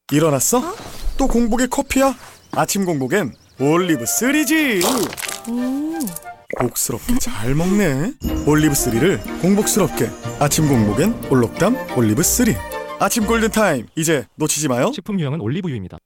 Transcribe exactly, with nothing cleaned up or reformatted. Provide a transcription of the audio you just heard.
일어났어? 또 공복에 커피야? 아침 공복엔 올리브 쓰리지. 복스럽게 잘 먹네. 올리브 쓰리를 공복스럽게. 아침 공복엔 올록담 올리브 쓰리. 아침 골든타임, 이제 놓치지 마요. 식품 유형은 올리브유입니다.